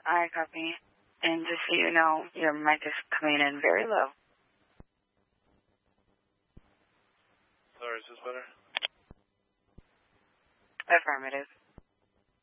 I copy. And just so you know, your mic is coming in very low. Sorry, is this better? Affirmative.